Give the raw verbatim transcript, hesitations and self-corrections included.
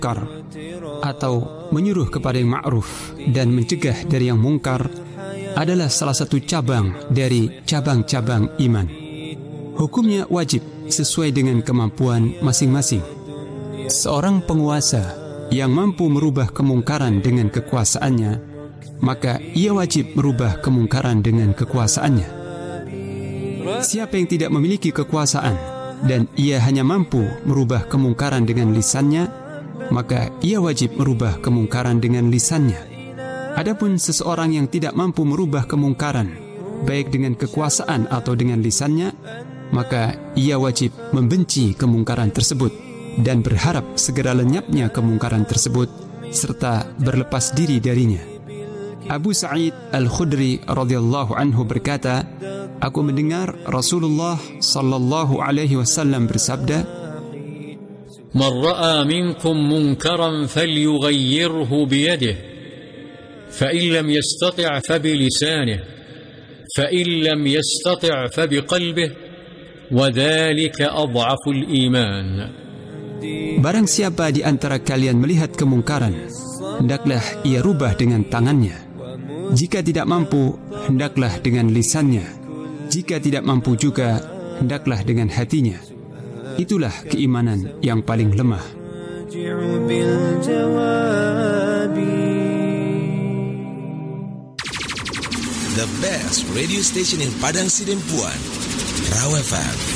mungkar atau menyuruh kepada yang ma'ruf dan mencegah dari yang mungkar adalah salah satu cabang dari cabang-cabang iman. Hukumnya wajib sesuai dengan kemampuan masing-masing. Seorang penguasa yang mampu merubah kemungkaran dengan kekuasaannya, maka ia wajib merubah kemungkaran dengan kekuasaannya. Siapa yang tidak memiliki kekuasaan dan ia hanya mampu merubah kemungkaran dengan lisannya, maka ia wajib merubah kemungkaran dengan lisannya. Adapun seseorang yang tidak mampu merubah kemungkaran, baik dengan kekuasaan atau dengan lisannya, maka ia wajib membenci kemungkaran tersebut dan berharap segera lenyapnya kemungkaran tersebut serta berlepas diri darinya. Abu Sa'id Al-Khudri radhiyallahu anhu berkata, aku mendengar Rasulullah sallallahu alaihi wasallam bersabda, "Man ra'a minkum munkaran falyughayyirhu biyadihi, fa in lam yastati' fa bilisanihi, fa in lam yastati' fa biqalbihi, wa dhalika adhaful iman." Barang siapa di antara kalian melihat kemungkaran, hendaklah ia rubah dengan tangannya. Jika tidak mampu, hendaklah dengan lisannya. Jika tidak mampu juga, hendaklah dengan hatinya. Itulah keimanan yang paling lemah. The best radio station in Padang Sidempuan, Raw F M.